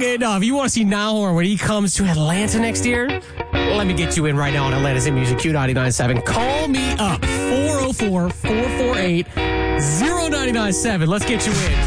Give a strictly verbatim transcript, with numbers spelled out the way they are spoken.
And uh, if you want to see Niall Horan when he comes to Atlanta next year, let me get you in right now on Atlanta's In Music Q ninety-nine point seven. Call me up, four oh four, four four eight, oh nine nine seven. Let's get you in.